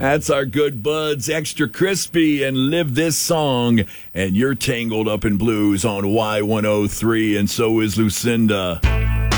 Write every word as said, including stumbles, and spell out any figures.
That's our good buds, Extra Crispy and Live This Song. And you're tangled up in blues on Y one oh three, and so is Lucinda.